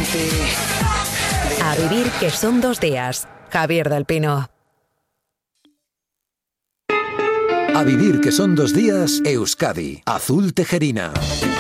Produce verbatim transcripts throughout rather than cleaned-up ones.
A vivir que son dos días. Javier del Pino. A vivir que son dos días, Euskadi. Azul Tejerina.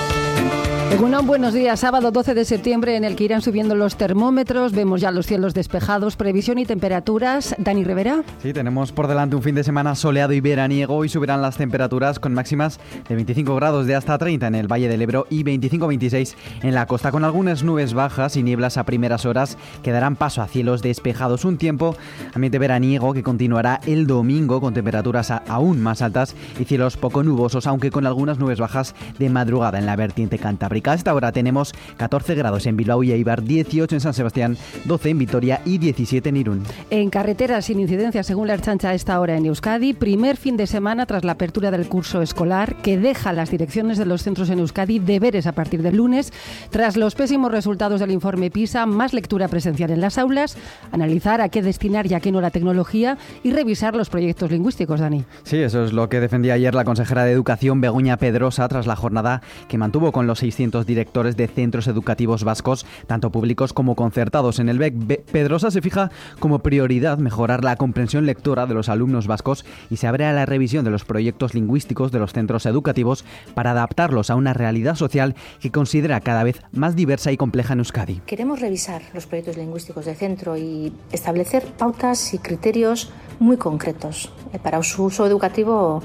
Egunon, buenos días. Sábado doce de septiembre, en el que irán subiendo los termómetros. Vemos ya los cielos despejados. Previsión y temperaturas. Dani Rivera. Sí, tenemos por delante un fin de semana soleado y veraniego. Hoy subirán las temperaturas con máximas de veinticinco grados de hasta treinta en el Valle del Ebro y veinticinco a veintiséis en la costa, con algunas nubes bajas y nieblas a primeras horas que darán paso a cielos despejados. Un tiempo ambiente veraniego que continuará el domingo con temperaturas a, aún más altas y cielos poco nubosos, aunque con algunas nubes bajas de madrugada en la vertiente cantábrica. A esta hora tenemos catorce grados en Bilbao y Eibar, dieciocho en San Sebastián, doce en Vitoria y diecisiete en Irún. En carreteras sin incidencias, según la Ertzaintza, a esta hora en Euskadi. Primer fin de semana tras la apertura del curso escolar, que deja a las direcciones de los centros en Euskadi deberes a partir del lunes. Tras los pésimos resultados del informe PISA, más lectura presencial en las aulas, analizar a qué destinar y a qué no la tecnología y revisar los proyectos lingüísticos, Dani. Sí, eso es lo que defendía ayer la consejera de Educación, Begoña Pedrosa, tras la jornada que mantuvo con los seiscientos directores de centros educativos vascos, tanto públicos como concertados. En el B E C, Pedrosa se fija como prioridad mejorar la comprensión lectora de los alumnos vascos y se abre a la revisión de los proyectos lingüísticos de los centros educativos para adaptarlos a una realidad social que considera cada vez más diversa y compleja en Euskadi. Queremos revisar los proyectos lingüísticos de centro y establecer pautas y criterios muy concretos para su uso educativo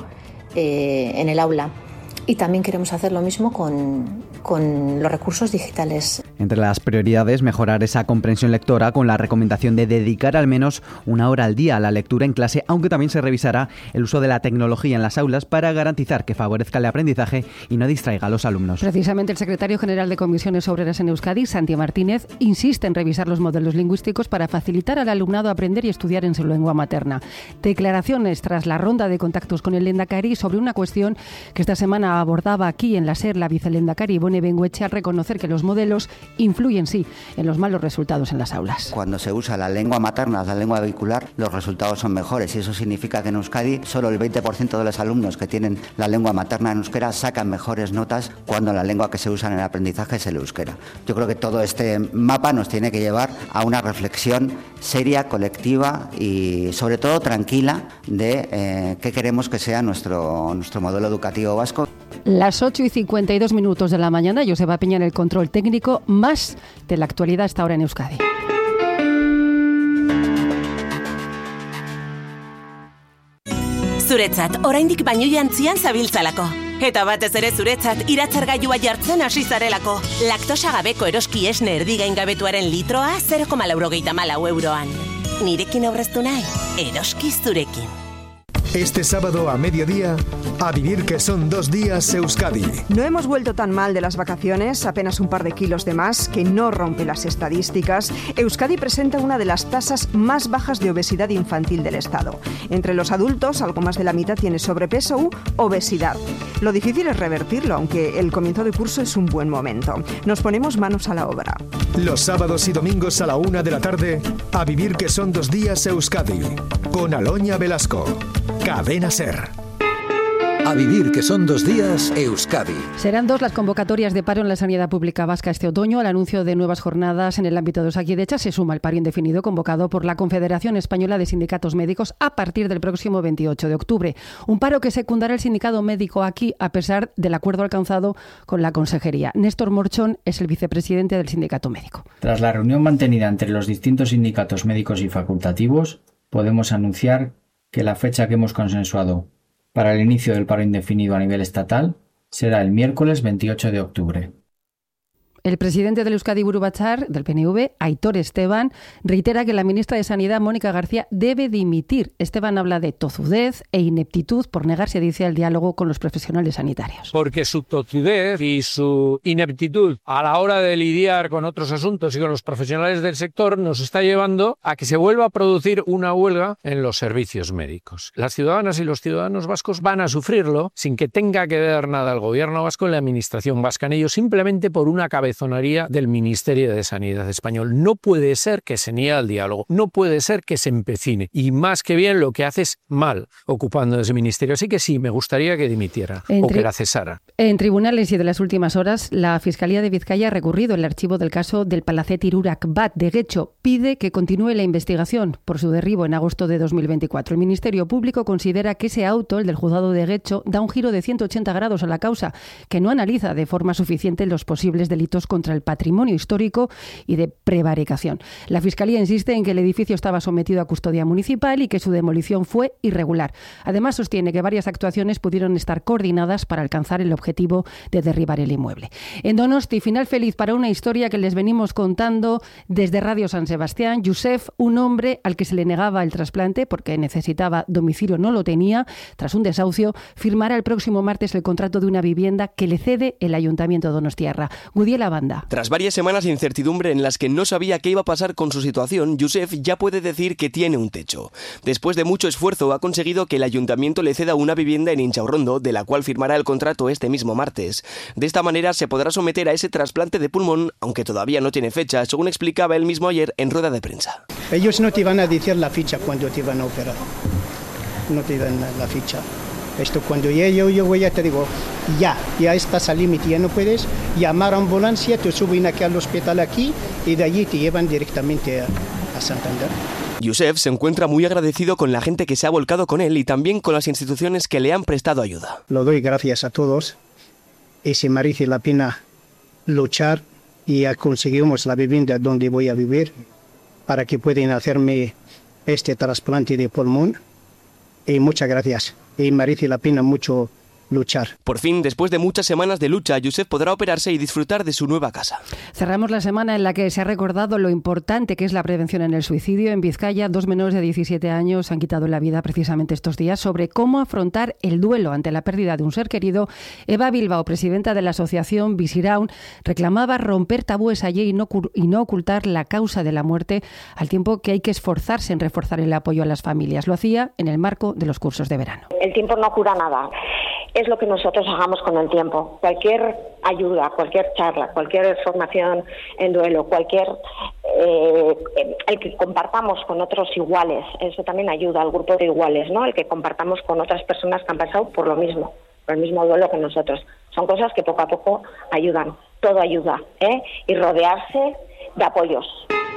eh, en el aula. Y también queremos hacer lo mismo con, con los recursos digitales. Entre las prioridades, mejorar esa comprensión lectora con la recomendación de dedicar al menos una hora al día a la lectura en clase, aunque también se revisará el uso de la tecnología en las aulas para garantizar que favorezca el aprendizaje y no distraiga a los alumnos. Precisamente el secretario general de Comisiones Obreras en Euskadi, Santi Martínez, insiste en revisar los modelos lingüísticos para facilitar al alumnado aprender y estudiar en su lengua materna. Declaraciones tras la ronda de contactos con el Lehendakari sobre una cuestión que esta semana abordaba aquí en la SER la vicelehendakari Ibone Bengoetxe, al reconocer que los modelos influyen, sí, en los malos resultados en las aulas. Cuando se usa la lengua materna, la lengua vehicular, los resultados son mejores y eso significa que en Euskadi solo el veinte por ciento de los alumnos que tienen la lengua materna en euskera sacan mejores notas cuando la lengua que se usa en el aprendizaje es el euskera. Yo creo que todo este mapa nos tiene que llevar a una reflexión seria, colectiva y sobre todo tranquila de eh, qué queremos que sea nuestro, nuestro modelo educativo vasco. Las ocho y cincuenta y dos minutos de la mañana, Joseba Peña en el control técnico, más de la actualidad hasta ahora en Euskadi. Zuretzat, oraindik baino jantzian zabiltzalako. Eta batez ere zuretzat, iratzargailua jartzen hasi zarelako. Laktosa gabeko eroski esne erdigaingabetuaren litroa zero koma laurogeita hamalau euroan. Nirekin aurreztu nahi, eroski zurekin. Este sábado a mediodía, a vivir que son dos días Euskadi. No hemos vuelto tan mal de las vacaciones, apenas un par de kilos de más, que no rompe las estadísticas. Euskadi presenta una de las tasas más bajas de obesidad infantil del Estado. Entre los adultos, algo más de la mitad tiene sobrepeso u obesidad. Lo difícil es revertirlo, aunque el comienzo de curso es un buen momento. Nos ponemos manos a la obra. Los sábados y domingos a la una de la tarde, a vivir que son dos días Euskadi. Con Aloña Velasco. Cadena SER. A vivir que son dos días, Euskadi. Serán dos las convocatorias de paro en la sanidad pública vasca este otoño. Al anuncio de nuevas jornadas en el ámbito de Osakidetza se suma el paro indefinido convocado por la Confederación Española de Sindicatos Médicos a partir del próximo veintiocho de octubre. Un paro que secundará el sindicato médico aquí a pesar del acuerdo alcanzado con la Consejería. Néstor Morchón es el vicepresidente del sindicato médico. Tras la reunión mantenida entre los distintos sindicatos médicos y facultativos, podemos anunciar que la fecha que hemos consensuado para el inicio del paro indefinido a nivel estatal será el miércoles veintiocho de octubre. El presidente del Euskadi Buru Batzar, del P N V, Aitor Esteban, reitera que la ministra de Sanidad, Mónica García, debe dimitir. Esteban habla de tozudez e ineptitud por negarse, dice, al diálogo con los profesionales sanitarios. Porque su tozudez y su ineptitud a la hora de lidiar con otros asuntos y con los profesionales del sector nos está llevando a que se vuelva a producir una huelga en los servicios médicos. Las ciudadanas y los ciudadanos vascos van a sufrirlo sin que tenga que ver nada el gobierno vasco en la administración vasca en ello, simplemente por una cabeza cabezonería del Ministerio de Sanidad español. No puede ser que se niegue al diálogo, no puede ser que se empecine, y más que bien lo que hace es mal ocupando ese ministerio. Así que sí, me gustaría que dimitiera en o tri- que la cesara. En tribunales y de las últimas horas, la Fiscalía de Vizcaya ha recurrido el archivo del caso del Palacet Irurak Bat de Getxo. Pide que continúe la investigación por su derribo en agosto de dos mil veinticuatro. El Ministerio Público considera que ese auto, el del juzgado de Getxo, da un giro de ciento ochenta grados a la causa, que no analiza de forma suficiente los posibles delitos contra el patrimonio histórico y de prevaricación. La Fiscalía insiste en que el edificio estaba sometido a custodia municipal y que su demolición fue irregular. Además, sostiene que varias actuaciones pudieron estar coordinadas para alcanzar el objetivo de derribar el inmueble. En Donosti, final feliz para una historia que les venimos contando desde Radio San Sebastián. Josef, un hombre al que se le negaba el trasplante porque necesitaba domicilio, no lo tenía, tras un desahucio, firmará el próximo martes el contrato de una vivienda que le cede el Ayuntamiento de Donostiarra. Gudiela Banda. Tras varias semanas de incertidumbre en las que no sabía qué iba a pasar con su situación, Josef ya puede decir que tiene un techo. Después de mucho esfuerzo, ha conseguido que el Ayuntamiento le ceda una vivienda en Inchaurrondo, de la cual firmará el contrato este mismo martes. De esta manera se podrá someter a ese trasplante de pulmón, aunque todavía no tiene fecha, según explicaba él mismo ayer en rueda de prensa. Ellos no te van a decir la ficha cuando te van a operar. No te dan la ficha. Esto cuando ya yo, yo voy a te digo, ya, ya estás al límite, ya no puedes llamar a ambulancia, te suben aquí al hospital aquí y de allí te llevan directamente a, a Santander. Josef se encuentra muy agradecido con la gente que se ha volcado con él y también con las instituciones que le han prestado ayuda. Lo doy gracias a todos y se merece la pena luchar y conseguimos la vivienda donde voy a vivir para que puedan hacerme este trasplante de pulmón. Y muchas gracias. Y merece la pena mucho luchar. Por fin, después de muchas semanas de lucha, Josef podrá operarse y disfrutar de su nueva casa. Cerramos la semana en la que se ha recordado lo importante que es la prevención en el suicidio. En Vizcaya, dos menores de diecisiete años han quitado la vida precisamente estos días. Sobre cómo afrontar el duelo ante la pérdida de un ser querido, Eva Bilbao, presidenta de la asociación Visiraun, reclamaba romper tabúes allí y no, y no ocultar la causa de la muerte, al tiempo que hay que esforzarse en reforzar el apoyo a las familias. Lo hacía en el marco de los cursos de verano. El tiempo no cura nada. Es lo que nosotros hagamos con el tiempo. Cualquier ayuda, cualquier charla, cualquier formación en duelo, cualquier eh, el que compartamos con otros iguales, eso también ayuda al grupo de iguales, ¿no? El que compartamos con otras personas que han pasado por lo mismo, por el mismo duelo que nosotros. Son cosas que poco a poco ayudan. Todo ayuda, ¿eh? Y rodearse de apoyos.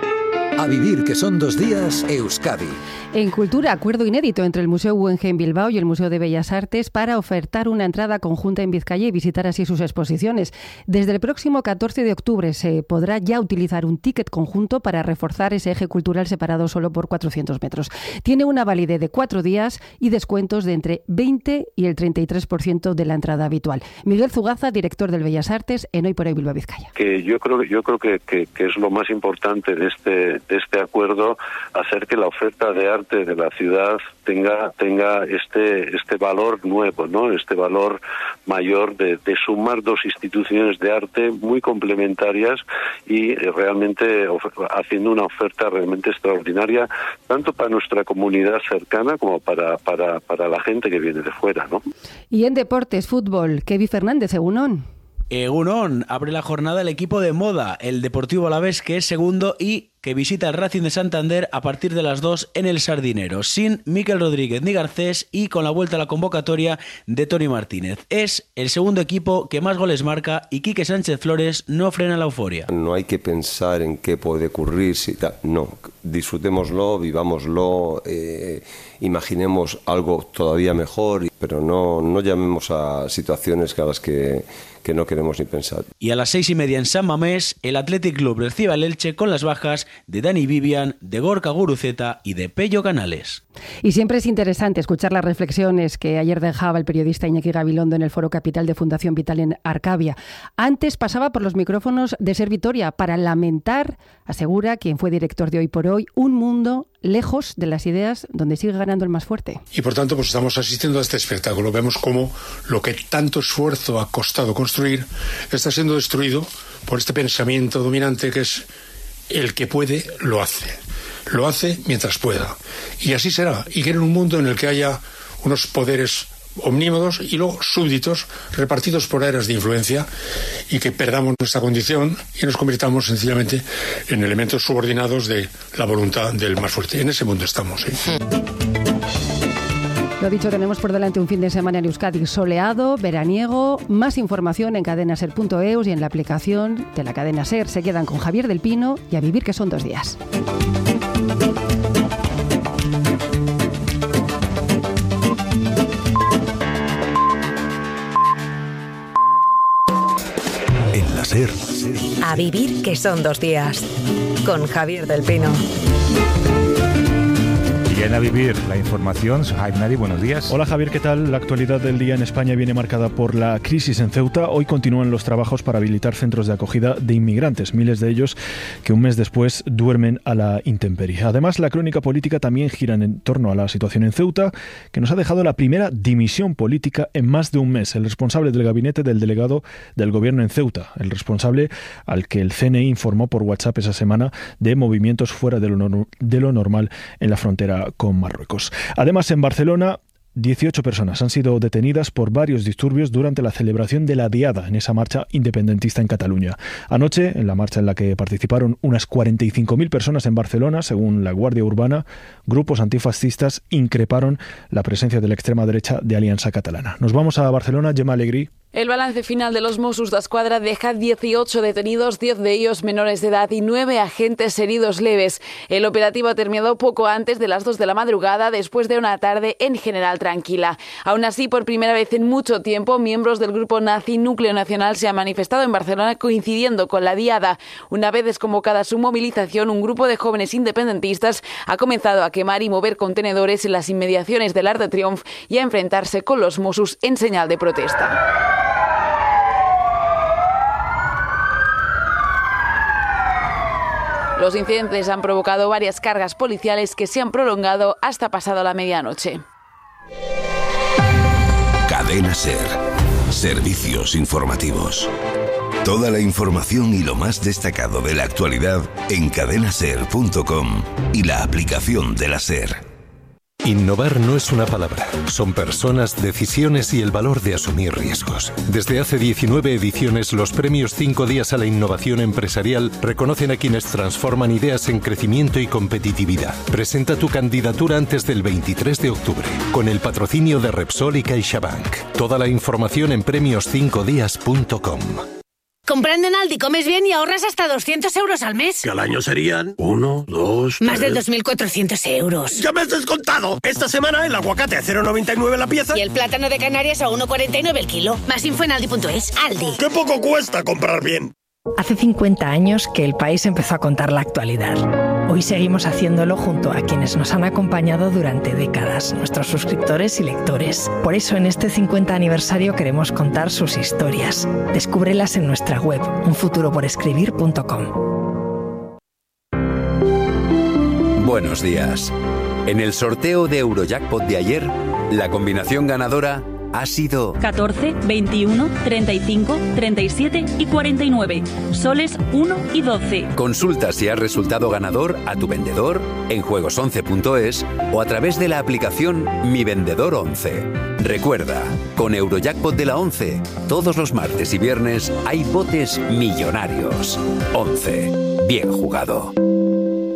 A vivir que son dos días, Euskadi. En Cultura, acuerdo inédito entre el Museo Guggenheim Bilbao y el Museo de Bellas Artes para ofertar una entrada conjunta en Vizcaya y visitar así sus exposiciones. Desde el próximo catorce de octubre se podrá ya utilizar un ticket conjunto para reforzar ese eje cultural separado solo por cuatrocientos metros. Tiene una validez de cuatro días y descuentos de entre veinte y el treinta y tres por ciento de la entrada habitual. Miguel Zugaza, director del Bellas Artes en Hoy por Hoy Bilbao Vizcaya. Que yo creo, yo creo que, que, que es lo más importante de este, de este acuerdo, hacer que la oferta de arte de la ciudad tenga tenga este este valor nuevo, ¿no? Este valor mayor de, de sumar dos instituciones de arte muy complementarias y eh, realmente of- haciendo una oferta realmente extraordinaria, tanto para nuestra comunidad cercana como para para para la gente que viene de fuera, ¿no? Y en deportes, fútbol, Kevin Fernández, Egunon. Egunon, abre la jornada el equipo de moda, el Deportivo Alavés, que es segundo y que visita el Racing de Santander a partir de las dos en el Sardinero, sin Miquel Rodríguez ni Garcés y con la vuelta a la convocatoria de Toni Martínez. Es el segundo equipo que más goles marca y Quique Sánchez Flores no frena la euforia. No hay que pensar en qué puede ocurrir, si tal. No, disfrutémoslo, vivámoslo, eh, imaginemos algo todavía mejor, pero no, no llamemos a situaciones a las que, que no queremos ni pensar. Y a las seis y media en San Mamés, el Athletic Club recibe al Elche con las bajas de Dani Vivian, de Gorka Guruceta y de Pello Canales. Y siempre es interesante escuchar las reflexiones que ayer dejaba el periodista Iñaki Gabilondo en el Foro Capital de Fundación Vital en Arcavia. Antes pasaba por los micrófonos de Ser Vitoria para lamentar, asegura quien fue director de Hoy por Hoy, un mundo lejos de las ideas donde sigue ganando el más fuerte. Y por tanto, pues estamos asistiendo a este espectáculo. Vemos cómo lo que tanto esfuerzo ha costado construir está siendo destruido por este pensamiento dominante que es el que puede, lo hace. Lo hace mientras pueda. Y así será. Y quieren un mundo en el que haya unos poderes omnímodos y luego súbditos repartidos por áreas de influencia, y que perdamos nuestra condición y nos convirtamos sencillamente en elementos subordinados de la voluntad del más fuerte. En ese mundo estamos. ¿eh? Lo dicho, tenemos por delante un fin de semana en Euskadi soleado, veraniego. Más información en cadenaser punto eus y en la aplicación de la cadena SER. Se quedan con Javier del Pino y a vivir que son dos días. En la SER. A vivir que son dos días. Con Javier del Pino. Bien a vivir la información. Jaime Nari, buenos días. Hola Javier, ¿qué tal? La actualidad del día en España viene marcada por la crisis en Ceuta. Hoy continúan los trabajos para habilitar centros de acogida de inmigrantes, miles de ellos que un mes después duermen a la intemperie. Además, la crónica política también gira en torno a la situación en Ceuta, que nos ha dejado la primera dimisión política en más de un mes. El responsable del gabinete del delegado del gobierno en Ceuta, el responsable al que el C N I informó por WhatsApp esa semana de movimientos fuera de lo, no- de lo normal en la frontera con Marruecos. Además, en Barcelona, dieciocho personas han sido detenidas por varios disturbios durante la celebración de la Diada en esa marcha independentista en Cataluña. Anoche, en la marcha en la que participaron unas cuarenta y cinco mil personas en Barcelona, según la Guardia Urbana, grupos antifascistas increparon la presencia de la extrema derecha de Alianza Catalana. Nos vamos a Barcelona, Gemma Alegrí. El balance final de los Mossos d'Esquadra deja dieciocho detenidos, diez de ellos menores de edad y nueve agentes heridos leves. El operativo ha terminado poco antes de las dos de la madrugada, después de una tarde en general tranquila. Aún así, por primera vez en mucho tiempo, miembros del grupo nazi Núcleo Nacional se han manifestado en Barcelona coincidiendo con la Diada. Una vez desconvocada su movilización, un grupo de jóvenes independentistas ha comenzado a quemar y mover contenedores en las inmediaciones del Arc de Triomphe y a enfrentarse con los Mossos en señal de protesta. Los incidentes han provocado varias cargas policiales que se han prolongado hasta pasado la medianoche. Cadena SER. Servicios informativos. Toda la información y lo más destacado de la actualidad en cadenaser punto com y la aplicación de la SER. Innovar no es una palabra, son personas, decisiones y el valor de asumir riesgos. Desde hace diecinueve ediciones, los premios cinco días a la innovación empresarial reconocen a quienes transforman ideas en crecimiento y competitividad. Presenta tu candidatura antes del veintitrés de octubre, con el patrocinio de Repsol y CaixaBank. Toda la información en premios cinco días punto com. Comprando en Aldi comes bien y ahorras hasta doscientos euros al mes. Que al año serían uno, dos, Más de dos mil cuatrocientos euros. ¡Ya me has descontado! Esta semana el aguacate a cero coma noventa y nueve la pieza. Y el plátano de Canarias a uno coma cuarenta y nueve el kilo. Más info en aldi punto es. Aldi. ¡Qué poco cuesta comprar bien! Hace cincuenta años que el país empezó a contar la actualidad. Hoy seguimos haciéndolo junto a quienes nos han acompañado durante décadas, nuestros suscriptores y lectores. Por eso en este cincuenta aniversario queremos contar sus historias. Descúbrelas en nuestra web, un futuro por escribir punto com. Buenos días. En el sorteo de Eurojackpot de ayer, la combinación ganadora ha sido catorce, veintiuno, treinta y cinco, treinta y siete y cuarenta y nueve. Soles uno y doce. Consulta si has resultado ganador a tu vendedor en juegos once punto es o a través de la aplicación Mi Vendedor once. Recuerda, con Eurojackpot de la once, todos los martes y viernes hay botes millonarios. once. Bien jugado.